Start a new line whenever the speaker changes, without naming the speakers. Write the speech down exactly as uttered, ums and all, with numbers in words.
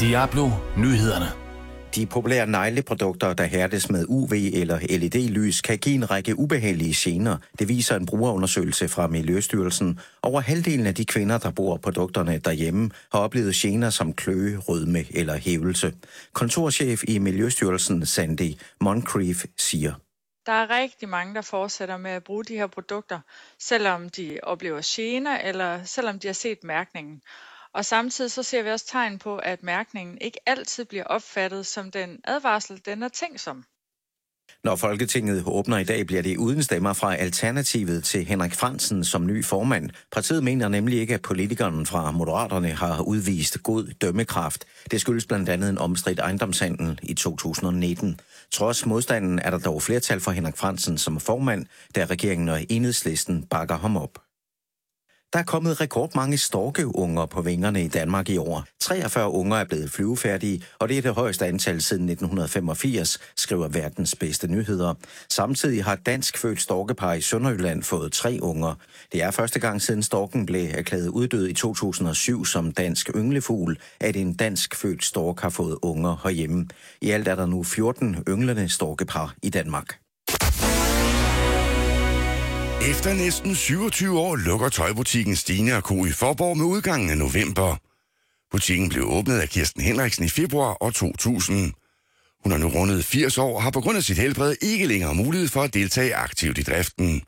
Diablo Nyhederne.
De populære negleprodukter, der hærdes med U V eller L E D-lys, kan give en række ubehagelige gener. Det viser en brugerundersøgelse fra Miljøstyrelsen. Over halvdelen af de kvinder, der bruger produkterne derhjemme, har oplevet gener som kløe, rødme eller hævelse. Kontorchef i Miljøstyrelsen, Sandy Moncrief, siger:
Der er rigtig mange, der fortsætter med at bruge de her produkter, selvom de oplever gener eller selvom de har set mærkningen. Og samtidig så ser vi også tegn på, at mærkningen ikke altid bliver opfattet som den advarsel, den er tænkt som.
Når Folketinget åbner i dag, bliver det uden stemmer fra Alternativet til Henrik Frandsen som ny formand. Partiet mener nemlig ikke, at politikeren fra Moderaterne har udvist god dømmekraft. Det skyldes blandt andet en omstridt ejendomshandel i to tusind og nitten. Trods modstanden er der dog flertal for Henrik Frandsen som formand, da regeringen og Enhedslisten bakker ham op. Der er kommet rekordmange storkeunger på vingerne i Danmark i år. treogfyrre unger er blevet flyvefærdige, og det er det højeste antal siden nitten femogfirs, skriver Verdens Bedste Nyheder. Samtidig har dansk født storkepar i Sønderjylland fået tre unger. Det er første gang siden storken blev erklæret uddød i to tusind og syv som dansk ynglefugl, at en dansk født stork har fået unger herhjemme. I alt er der nu fjorten ynglende storkepar i Danmark.
Efter næsten syvogtyve år lukker tøjbutikken Stine og Co. i Faaborg med udgangen af november. Butikken blev åbnet af Kirsten Henriksen i februar år to tusind. Hun er nu rundet firs år og har på grund af sit helbred ikke længere mulighed for at deltage aktivt i driften.